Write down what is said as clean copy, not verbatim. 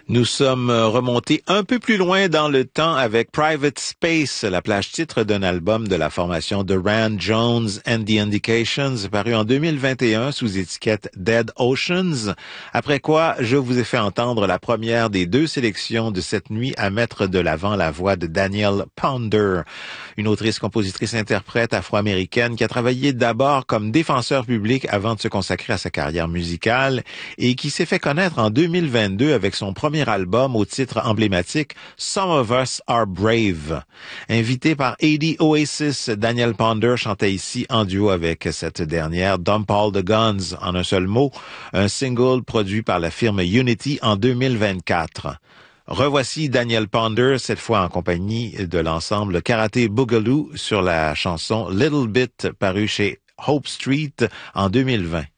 Nous sommes remontés un peu plus loin dans le temps avec Private Space, la plage titre d'un album de la formation Duran Jones and the Indications, paru en 2021 sous étiquette Dead Oceans. Après quoi, je vous ai fait entendre la première des deux sélections de cette nuit à mettre de l'avant la voix de Danielle Pounder, une autrice, compositrice, interprète afro-américaine qui a travaillé d'abord comme défenseur public avant de se consacrer à sa carrière musicale et qui s'est fait connaître en 2022 avec son premier album au titre emblématique Some of Us Are Brave. Invité par AD Oasis, Danielle Pounder chantait ici en duo avec cette dernière Dump All the Guns en un seul mot, un single produit par la firme Unity en 2024. Revoici Danielle Pounder, cette fois en compagnie de l'ensemble Karate Boogaloo sur la chanson Little Bit parue chez Hope Street en 2020.